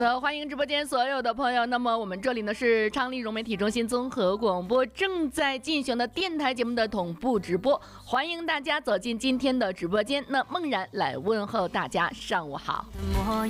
欢迎直播间所有的朋友。那么我们这里呢是昌黎融媒体中心综合广播正在进行的电台节目的同步直播，欢迎大家走进今天的直播间。那梦然来问候大家，上午好。